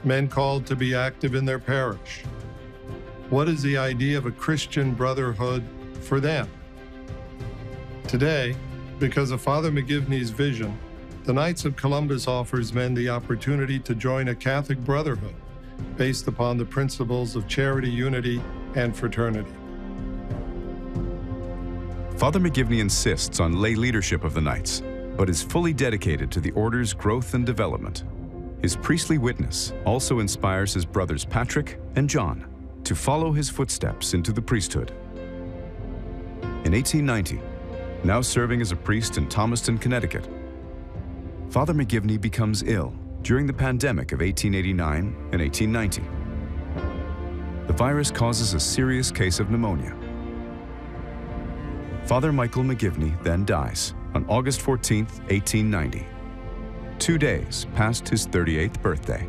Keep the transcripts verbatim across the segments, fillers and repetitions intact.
men called to be active in their parish. What is the idea of a Christian brotherhood for them? Today, because of Father McGivney's vision, the Knights of Columbus offers men the opportunity to join a Catholic brotherhood based upon the principles of charity, unity, and fraternity. Father McGivney insists on lay leadership of the Knights, but is fully dedicated to the order's growth and development. His priestly witness also inspires his brothers Patrick and John to follow his footsteps into the priesthood. In eighteen ninety, now serving as a priest in Thomaston, Connecticut, Father McGivney becomes ill during the pandemic of eighteen eighty-nine and eighteen ninety. The virus causes a serious case of pneumonia. Father Michael McGivney then dies on August fourteenth, eighteen ninety, two days past his thirty-eighth birthday.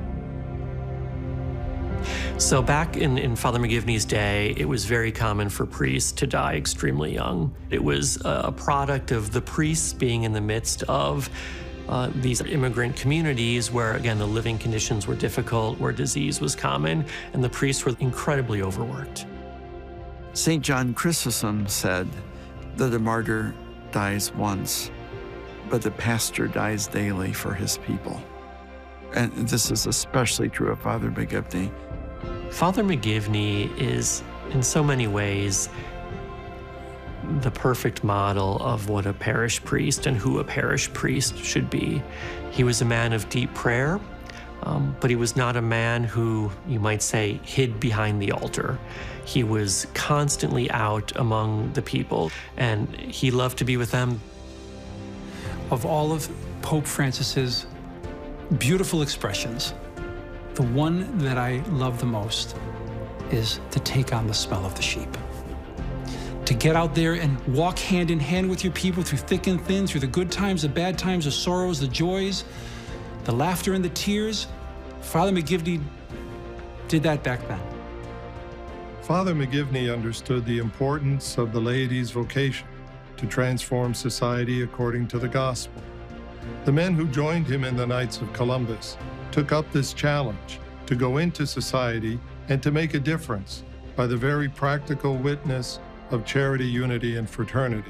So back in, in Father McGivney's day, it was very common for priests to die extremely young. It was a product of the priests being in the midst of uh, these immigrant communities where, again, the living conditions were difficult, where disease was common, and the priests were incredibly overworked. Saint John Chrysostom said that a martyr dies once, but the pastor dies daily for his people. And this is especially true of Father McGivney. Father McGivney is, in so many ways, the perfect model of what a parish priest and who a parish priest should be. He was a man of deep prayer, um, but he was not a man who, you might say, hid behind the altar. He was constantly out among the people, and he loved to be with them. Of all of Pope Francis's beautiful expressions, the one that I love the most is to take on the smell of the sheep. To get out there and walk hand in hand with your people through thick and thin, through the good times, the bad times, the sorrows, the joys, the laughter and the tears. Father McGivney did that back then. Father McGivney understood the importance of the laity's vocation to transform society according to the gospel. The men who joined him in the Knights of Columbus took up this challenge to go into society and to make a difference by the very practical witness of charity, unity, and fraternity.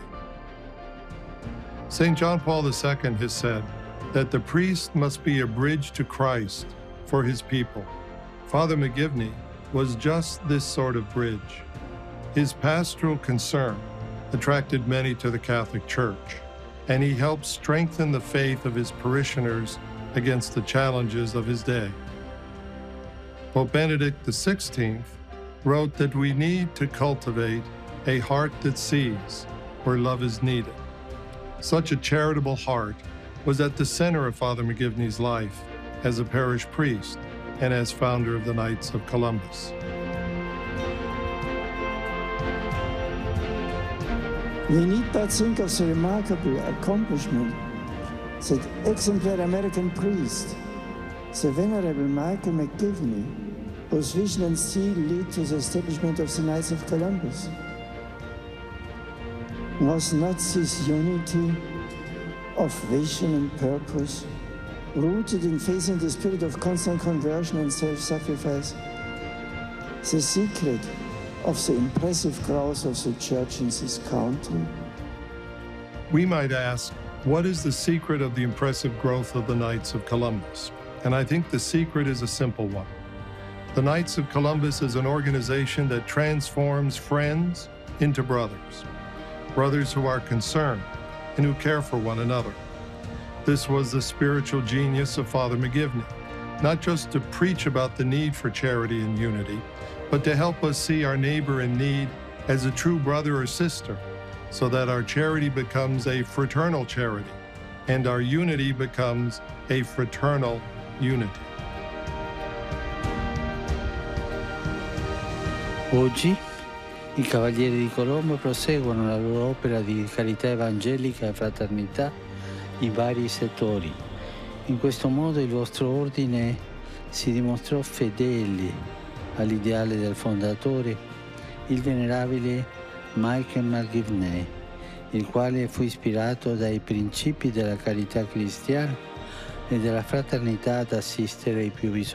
Saint John Paul the Second has said that the priest must be a bridge to Christ for his people. Father McGivney was just this sort of bridge. His pastoral concern attracted many to the Catholic Church, and he helped strengthen the faith of his parishioners against the challenges of his day. Pope Benedict the Sixteenth wrote that we need to cultivate a heart that sees where love is needed. Such a charitable heart was at the center of Father McGivney's life as a parish priest and as founder of the Knights of Columbus. We need but think of the remarkable accomplishment that exemplary American priest, the Venerable Michael McGivney, whose vision and zeal lead to the establishment of the Knights of Columbus. Was not this unity of vision and purpose, rooted in faith in the spirit of constant conversion and self-sacrifice, the secret of the impressive growth of the Church in this country? We might ask, what is the secret of the impressive growth of the Knights of Columbus? And I think the secret is a simple one. The Knights of Columbus is an organization that transforms friends into brothers, brothers who are concerned and who care for one another. This was the spiritual genius of Father McGivney, not just to preach about the need for charity and unity, but to help us see our neighbor in need as a true brother or sister, so that our charity becomes a fraternal charity and our unity becomes a fraternal unity. Oggi i Cavalieri di Colombo proseguono la loro opera di carità evangelica e fraternità in vari settori. In questo modo il vostro ordine si dimostrò fedele all'ideale del fondatore, il venerabile Michael McGivney, il quale fu ispirato dai principi della carità cristiana e della fraternità ad assistere i più bisognosi.